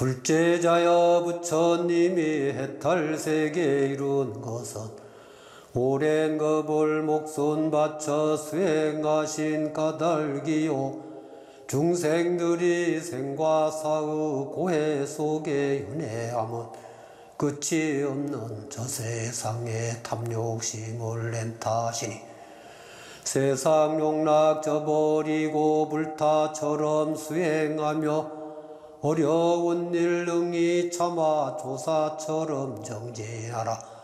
불제자여 부처님이 해탈세계 이룬 것은 오랜 겁을 목손 바쳐 수행하신 까닭이요 중생들이 생과 사의 고해 속에 윤회함은 끝이 없는 저 세상에 탐욕심을 낸 탓이니 세상 용락 저버리고 불타처럼 수행하며 어려운 일 능히 참아 조사처럼 정진하라.